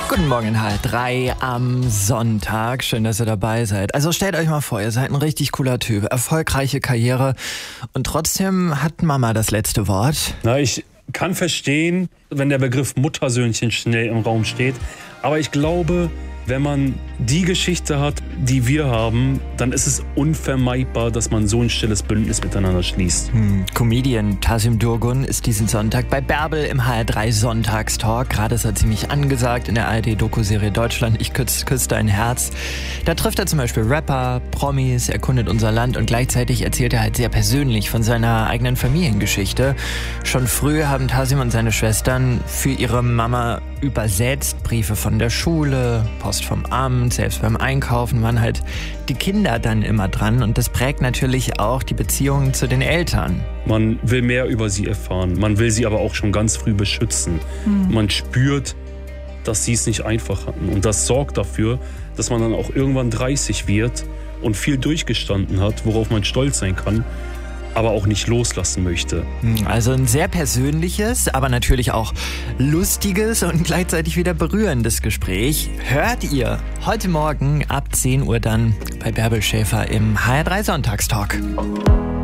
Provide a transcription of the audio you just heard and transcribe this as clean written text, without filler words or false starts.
Guten Morgen in H3 am Sonntag. Schön, dass ihr dabei seid. Also stellt euch mal vor, ihr seid ein richtig cooler Typ. Erfolgreiche Karriere. Und trotzdem hat Mama das letzte Wort. Ich kann verstehen, wenn der Begriff Muttersöhnchen schnell im Raum steht. Aber ich glaube, wenn man die Geschichte hat, die wir haben, dann ist es unvermeidbar, dass man so ein stilles Bündnis miteinander schließt. Comedian Tasim Durgun ist diesen Sonntag bei Bärbel im HR3 Sonntagstalk. Gerade ist er ziemlich angesagt in der ARD-Doku-Serie Deutschland. Ich küsse dein Herz. Da trifft er zum Beispiel Rapper, Promis, erkundet unser Land und gleichzeitig erzählt er halt sehr persönlich von seiner eigenen Familiengeschichte. Schon früh haben Tasim und seine Schwestern für ihre Mama übersetzt, Briefe von der Schule, Post vom Amt, selbst beim Einkaufen waren halt die Kinder dann immer dran und das prägt natürlich auch die Beziehungen zu den Eltern. Man will mehr über sie erfahren, man will sie aber auch schon ganz früh beschützen. Man spürt, dass sie es nicht einfach hatten und das sorgt dafür, dass man dann auch irgendwann 30 wird und viel durchgestanden hat, worauf man stolz sein kann, aber auch nicht loslassen möchte. Also ein sehr persönliches, aber natürlich auch lustiges und gleichzeitig wieder berührendes Gespräch hört ihr heute Morgen ab 10 Uhr dann bei Bärbel Schäfer im HR3 Sonntagstalk.